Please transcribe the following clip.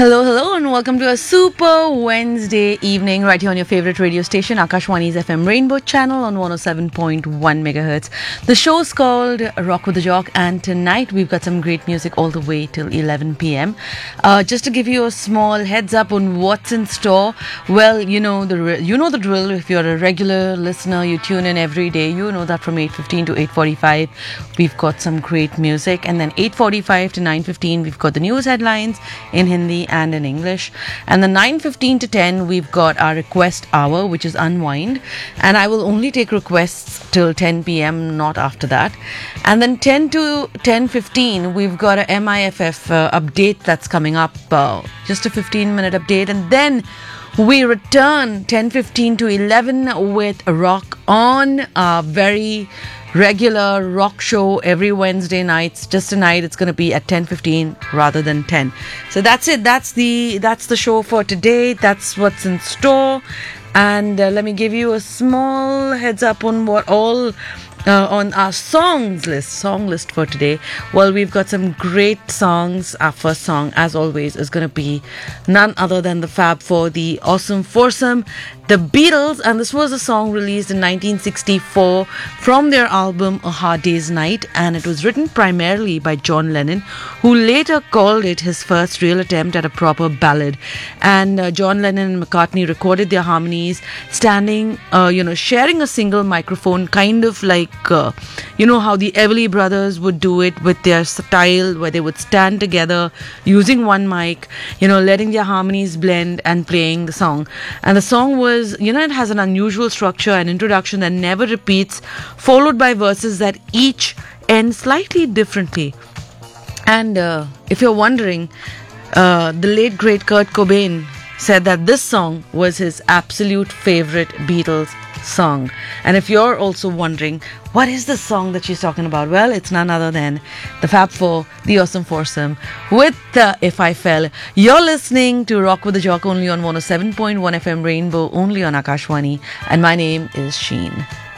Hello, and welcome to a super Wednesday evening right here on your favorite radio station, Akashwani's FM Rainbow channel on 107.1 megahertz. The show's called Rock with the Jock, and tonight we've got some great music all the way till 11 p.m. Just to give you a small heads up on what's in store, well, you know the drill. If you're a regular listener, you tune in every day. You know that from 8:15 to 8:45, we've got some great music, and then 8:45 to 9:15, we've got the news headlines in Hindi and in English, and then 9:15 to 10 we've got our request hour, which is Unwind, and I will only take requests till 10 p.m, not after that. And then 10 to 10:15 we've got a MIFF update that's coming up, just a 15-minute update, and then we return 10:15 to 11 with Rock On, a very regular rock show every Wednesday nights. Just tonight it's going to be at 10:15 rather than 10. So that's it. That's the show for today. That's what's in store. And let me give you a small heads up on what all on our song list for today. Well, we've got some great songs. Our first song, as always, is going to be none other than the Fab Four, the Awesome Foursome, the Beatles, and this was a song released in 1964 from their album A Hard Day's Night, and it was written primarily by John Lennon, who later called it his first real attempt at a proper ballad. And John Lennon and McCartney recorded their harmonies standing, sharing a single microphone, kind of like how the Everly Brothers would do it with their style, where they would stand together using one mic, letting their harmonies blend and playing the song. And the song was, it has an unusual structure, an introduction that never repeats, followed by verses that each end slightly differently. And if you're wondering, the late great Kurt Cobain said that this song was his absolute favorite Beatles song. And if you're also wondering, what is the song that she's talking about? Well, it's none other than the Fab Four, the Awesome Foursome, with If I Fell. You're listening to Rock with the Jock only on 107.1 FM Rainbow, only on Akashwani, and my name is Sheen.